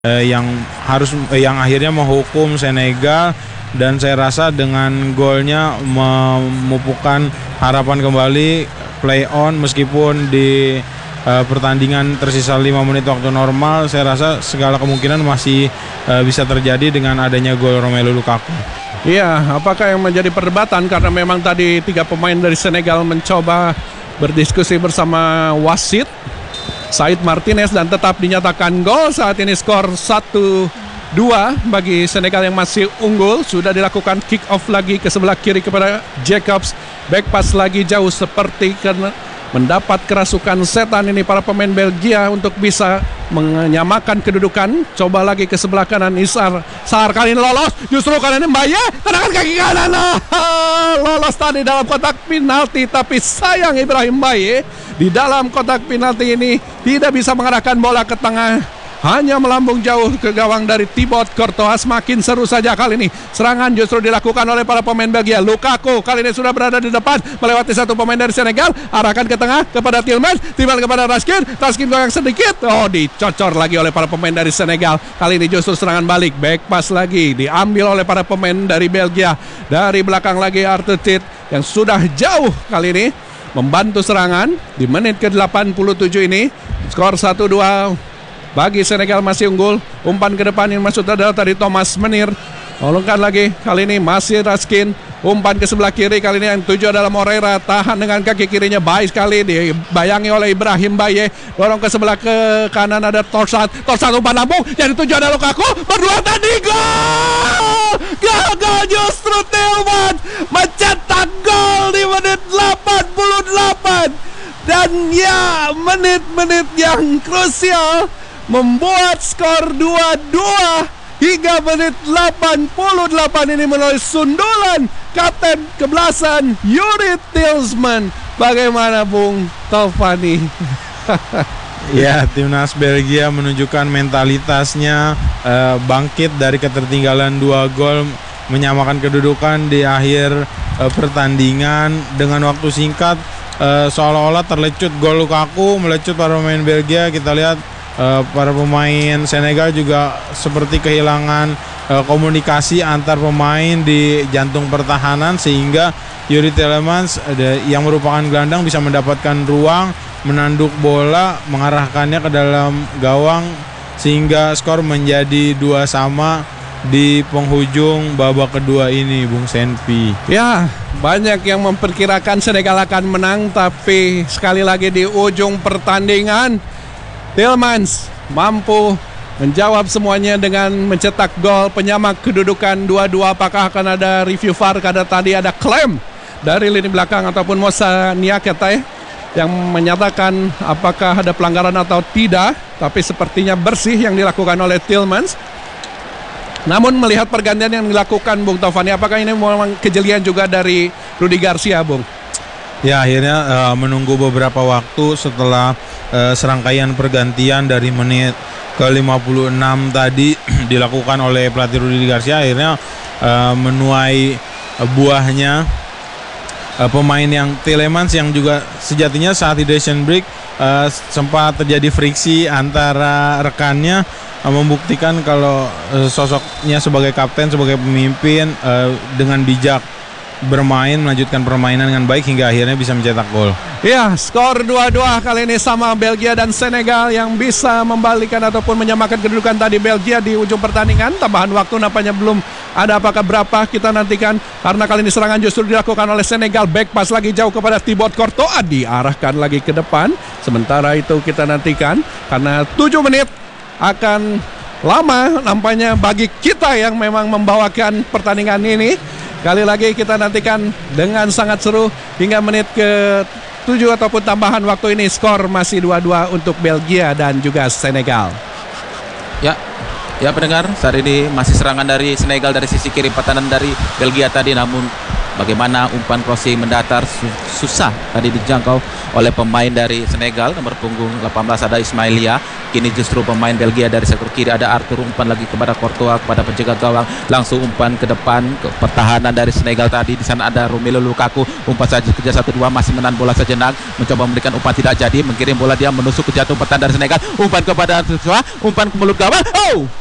yang akhirnya menghukum Senegal, dan saya rasa dengan golnya memupukkan harapan kembali play on meskipun di pertandingan tersisa 5 menit waktu normal. Saya rasa segala kemungkinan masih bisa terjadi dengan adanya gol Romelu Lukaku. Iya, apakah yang menjadi perdebatan karena memang tadi 3 pemain dari Senegal mencoba berdiskusi bersama wasit Said Martinez dan tetap dinyatakan gol. Saat ini skor 1-2 bagi Senegal yang masih unggul. Sudah dilakukan kick off lagi ke sebelah kiri kepada Jacobs. Back pass lagi jauh seperti karena mendapat kerasukan setan ini para pemain Belgia untuk bisa menyamakan kedudukan. Coba lagi ke sebelah kanan Isar. Sar kali ini lolos. Justru kali ini Mbaye tendangan kaki kanan. Lolos tadi dalam kotak penalti, tapi sayang Ibrahim Mbaye di dalam kotak penalti ini tidak bisa mengarahkan bola ke tengah. Hanya melambung jauh ke gawang dari Thibaut Courtois. Makin seru saja kali ini. Serangan justru dilakukan oleh para pemain Belgia. Lukaku kali ini sudah berada di depan, melewati satu pemain dari Senegal. Arahkan ke tengah kepada Tielemans. Tielemans kepada Raskin. Raskin goyang sedikit. Oh, dicocor lagi oleh para pemain dari Senegal. Kali ini justru serangan balik. Back pass lagi diambil oleh para pemain dari Belgia. Dari belakang lagi Arthur Tit yang sudah jauh kali ini membantu serangan di menit ke-87 ini. Skor 1-2 bagi Senegal masih unggul. Umpan ke depan yang masuk adalah tadi Thomas Menir. Tolongkan lagi, kali ini masih Raskin. Umpan ke sebelah kiri, kali ini yang tuju adalah Moreira. Tahan dengan kaki kirinya, baik sekali dibayangi oleh Ibrahim Mbaye. Dorong ke sebelah ke kanan ada Torsat. Torsat umpan lambung, yang dituju adalah Lukaku. Berdua tadi, gol! Gagal justru Tielemans mencetak gol di menit 88. Dan ya, menit-menit yang krusial membuat skor 2-2 hingga menit 88 ini melalui sundulan kapten kebelasan Yuri Tielemans. Bagaimana Bung Taufani? Ya, timnas Belgia menunjukkan mentalitasnya bangkit dari ketertinggalan 2 gol, menyamakan kedudukan di akhir pertandingan dengan waktu singkat. Seolah-olah terlecut gol Lukaku, melecut para pemain Belgia. Kita lihat para pemain Senegal juga seperti kehilangan komunikasi antar pemain di jantung pertahanan, sehingga Yuri Tielemans yang merupakan gelandang bisa mendapatkan ruang, menanduk bola, mengarahkannya ke dalam gawang, sehingga skor menjadi 2-2 di penghujung babak kedua ini, Bung Senpi. Ya, banyak yang memperkirakan Senegal akan menang, tapi sekali lagi di ujung pertandingan Tielemans mampu menjawab semuanya dengan mencetak gol penyamak kedudukan 2-2. Apakah akan ada review VAR? Karena tadi ada klaim dari lini belakang ataupun Moussa Niakhaté yang menyatakan apakah ada pelanggaran atau tidak, tapi sepertinya bersih yang dilakukan oleh Tielemans. Namun melihat pergantian yang dilakukan Bung Taufani, apakah ini memang kejelian juga dari Rudi Garcia, Bung? Ya, akhirnya menunggu beberapa waktu setelah serangkaian pergantian dari menit ke-56 tadi dilakukan oleh pelatih Rudi Garcia, akhirnya menuai buahnya. Pemain yang Tielemans yang juga sejatinya saat hydration break sempat terjadi friksi antara rekannya, membuktikan kalau sosoknya sebagai kapten, sebagai pemimpin dengan bijak bermain, melanjutkan permainan dengan baik hingga akhirnya bisa mencetak gol. Ya, skor 2-2 kali ini sama Belgia dan Senegal yang bisa membalikan ataupun menyamakan kedudukan tadi. Belgia di ujung pertandingan, tambahan waktu nampaknya belum ada, apakah berapa kita nantikan, karena kali ini serangan justru dilakukan oleh Senegal. Back pass lagi jauh kepada Thibaut Courtois, diarahkan lagi ke depan. Sementara itu kita nantikan, karena 7 menit akan lama nampaknya bagi kita yang memang membawakan pertandingan ini. Kali lagi kita nantikan dengan sangat seru hingga menit ke-7 ataupun tambahan waktu ini. Skor masih 2-2 untuk Belgia dan juga Senegal. Ya pendengar, saat ini masih serangan dari Senegal dari sisi kiri, pertahanan dari Belgia tadi, namun Bagaimana umpan crossing mendatar susah tadi dijangkau oleh pemain dari Senegal. Nomor punggung 18 ada Ismailia. Kini justru pemain Belgia dari sektor kiri ada Arthur. Umpan lagi kepada Courtois, kepada penjaga gawang. Langsung umpan ke depan ke pertahanan dari Senegal tadi. Di sana ada Romelu Lukaku. Umpan saja kejar 1-2, masih menahan bola sejenak, mencoba memberikan umpan, tidak jadi. Mengirim bola, dia menusuk ke jatuh pertahanan dari Senegal. Umpan kepada Courtois, umpan ke mulut gawang. Oh!